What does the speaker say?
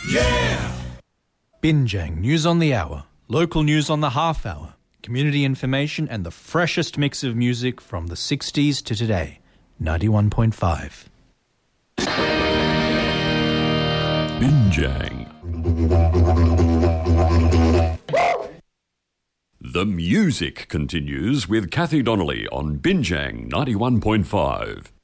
Binjang News on the Hour, local news on the half hour, community information and the freshest mix of music from the 60s to today. 91.5. Binjang. The music continues with Kathy Donnelly on Binjang 91.5.